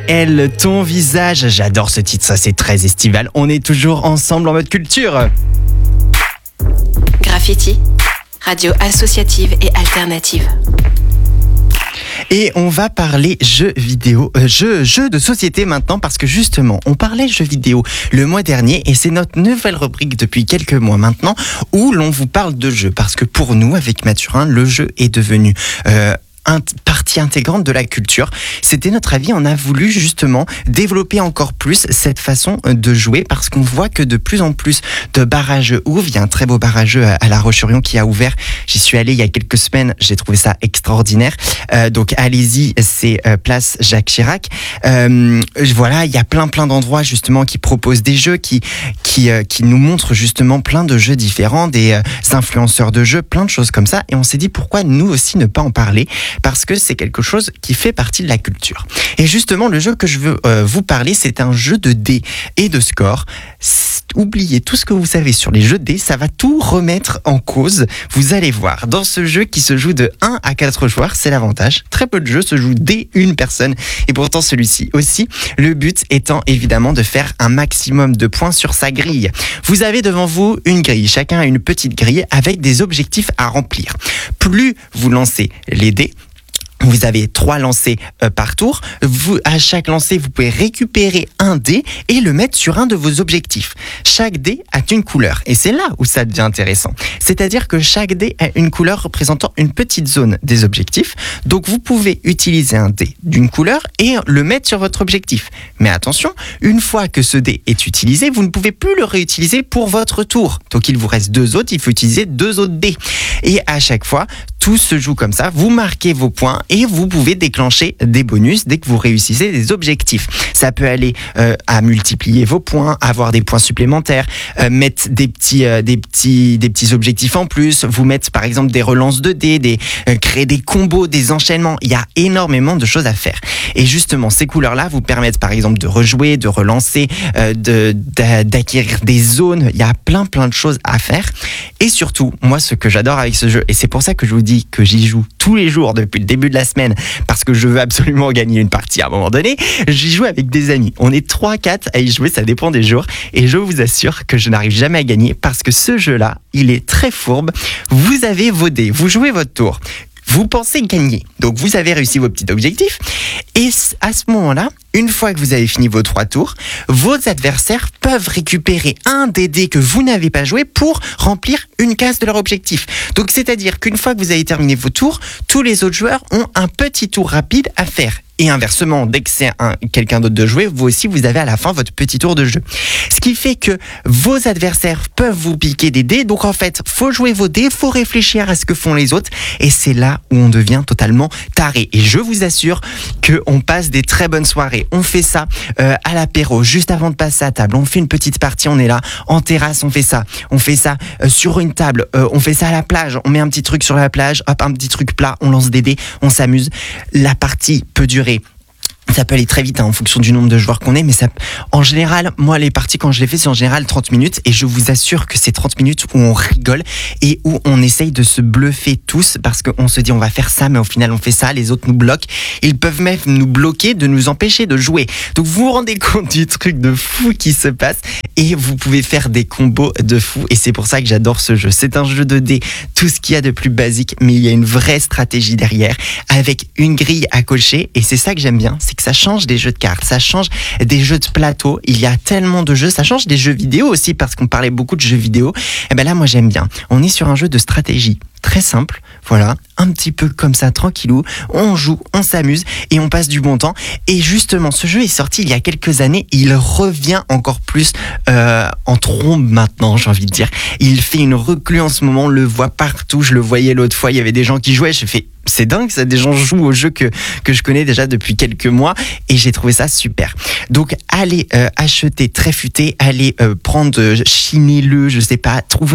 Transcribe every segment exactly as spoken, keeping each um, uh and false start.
Elle, ton visage. J'adore ce titre, ça c'est très estival. On est toujours ensemble en mode culture. Graffiti, radio associative et alternative. Et on va parler jeux vidéo, euh, jeux, jeux de société maintenant, parce que justement, on parlait jeux vidéo le mois dernier et c'est notre nouvelle rubrique depuis quelques mois maintenant où l'on vous parle de jeux. Parce que pour nous, avec Mathurin, le jeu est devenu euh, partie intégrante de la culture. C'était notre avis, on a voulu justement développer encore plus cette façon de jouer parce qu'on voit que de plus en plus de barrages ouvrent. Il y a un très beau barrage à La Roche-sur-Yon qui a ouvert. J'y suis allé il y a quelques semaines, j'ai trouvé ça extraordinaire. Euh, donc allez-y, c'est euh, place Jacques Chirac. Euh, voilà, il y a plein plein d'endroits justement qui proposent des jeux, qui qui euh, qui nous montrent justement plein de jeux différents, des euh, influenceurs de jeux, plein de choses comme ça. Et on s'est dit pourquoi nous aussi ne pas en parler, parce que c'est quelque chose qui fait partie de la culture. Et justement, le jeu que je veux euh, vous parler, c'est un jeu de dés et de score. Oubliez tout ce que vous savez sur les jeux de dés, ça va tout remettre en cause. Vous allez voir, dans ce jeu qui se joue de un à quatre joueurs, c'est l'avantage. Très peu de jeux se jouent dès une personne, et pourtant celui-ci aussi. Le but étant évidemment de faire un maximum de points sur sa grille. Vous avez devant vous une grille, chacun a une petite grille avec des objectifs à remplir. Plus vous lancez les dés, vous avez trois lancers euh, par tour. Vous, à chaque lancer, vous pouvez récupérer un dé et le mettre sur un de vos objectifs. Chaque dé a une couleur. Et c'est là où ça devient intéressant. C'est-à-dire que chaque dé a une couleur représentant une petite zone des objectifs. Donc, vous pouvez utiliser un dé d'une couleur et le mettre sur votre objectif. Mais attention, une fois que ce dé est utilisé, vous ne pouvez plus le réutiliser pour votre tour. Donc, il vous reste deux autres. Il faut utiliser deux autres dés. Et à chaque fois, tout se joue comme ça. Vous marquez vos points et vous pouvez déclencher des bonus dès que vous réussissez des objectifs. Ça peut aller euh, à multiplier vos points, avoir des points supplémentaires, euh, mettre des petits, euh, des petits, des petits objectifs en plus, vous mettre par exemple des relances de dés, des, euh, créer des combos, des enchaînements. Il y a énormément de choses à faire. Et justement, ces couleurs-là vous permettent par exemple de rejouer, de relancer, euh, de, d'acquérir des zones. Il y a plein plein de choses à faire. Et surtout, moi, ce que j'adore avec ce jeu, et c'est pour ça que je vous dis que j'y joue tous les jours depuis le début de la semaine, parce que je veux absolument gagner une partie à un moment donné, j'y joue avec des amis. On est trois quatre à y jouer, ça dépend des jours. Et je vous assure que je n'arrive jamais à gagner parce que ce jeu-là, il est très fourbe. Vous avez vos dés, vous jouez votre tour. Vous pensez gagner. Donc, vous avez réussi vos petits objectifs. Et à ce moment-là, une fois que vous avez fini vos trois tours, vos adversaires peuvent récupérer un des dés que vous n'avez pas joué pour remplir une case de leur objectif. Donc, c'est-à-dire qu'une fois que vous avez terminé vos tours, tous les autres joueurs ont un petit tour rapide à faire. Et inversement, dès que c'est un, quelqu'un d'autre de jouer, vous aussi, vous avez à la fin votre petit tour de jeu. Ce qui fait que vos adversaires peuvent vous piquer des dés. Donc en fait, faut jouer vos dés, faut réfléchir à ce que font les autres. Et c'est là où on devient totalement taré. Et je vous assure qu'on passe des très bonnes soirées. On fait ça euh, à l'apéro, juste avant de passer à table. On fait une petite partie, on est là. En terrasse, on fait ça. On fait ça euh, sur une table. Euh, on fait ça à la plage. On met un petit truc sur la plage. Hop, un petit truc plat. On lance des dés. On s'amuse. La partie peut durer. Ça peut aller très vite hein, en fonction du nombre de joueurs qu'on est, mais ça, en général, moi les parties quand je les fais, c'est en général trente minutes et je vous assure que c'est trente minutes où on rigole et où on essaye de se bluffer tous parce qu'on se dit on va faire ça, mais au final on fait ça, les autres nous bloquent. Ils peuvent même nous bloquer, de nous empêcher de jouer. Donc vous vous rendez compte du truc de fou qui se passe et vous pouvez faire des combos de fou et c'est pour ça que j'adore ce jeu. C'est un jeu de dés, tout ce qu'il y a de plus basique, mais il y a une vraie stratégie derrière avec une grille à cocher et c'est ça que j'aime bien, c'est que ça change des jeux de cartes, ça change des jeux de plateau, il y a tellement de jeux, ça change des jeux vidéo aussi parce qu'on parlait beaucoup de jeux vidéo. Et ben là moi j'aime bien. On est sur un jeu de stratégie très simple, voilà, un petit peu comme ça, tranquillou, on joue, on s'amuse et on passe du bon temps. Et justement, ce jeu est sorti il y a quelques années, il revient encore plus euh, en trombe maintenant, j'ai envie de dire. Il fait une reclue en ce moment, on le voit partout, je le voyais l'autre fois, il y avait des gens qui jouaient, je fais c'est dingue, ça, des gens jouent au jeu que, que je connais déjà depuis quelques mois et j'ai trouvé ça super. Donc, allez euh, acheter Très Futé, allez euh, prendre, euh, chinez-le, je sais pas, trouver un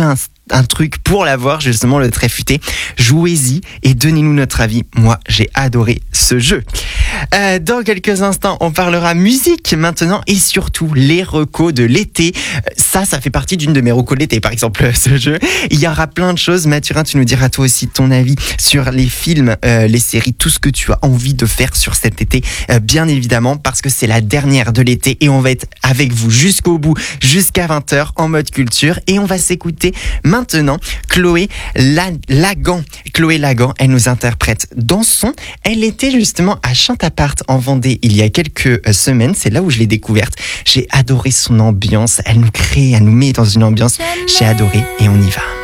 un truc pour l'avoir, justement, le très futé. Jouez-y et donnez-nous notre avis. Moi, j'ai adoré ce jeu. Euh, dans quelques instants, on parlera musique maintenant et surtout les recos de l'été. Ça, ça fait partie d'une de mes recos de l'été, par exemple, ce jeu. Il y aura plein de choses. Mathurin, tu nous diras toi aussi ton avis sur les films, euh, les séries, tout ce que tu as envie de faire sur cet été, euh, bien évidemment, parce que c'est la dernière de l'été et on va être avec vous jusqu'au bout, jusqu'à vingt heures en mode culture. Et on va s'écouter maintenant Chloé Lagan. Chloé Lagan, elle nous interprète Dansons. Elle était justement à Chantapart en Vendée il y a quelques semaines. C'est là où je l'ai découverte. J'ai adoré son ambiance. Elle nous crée, elle nous met dans une ambiance. J'ai adoré et on y va.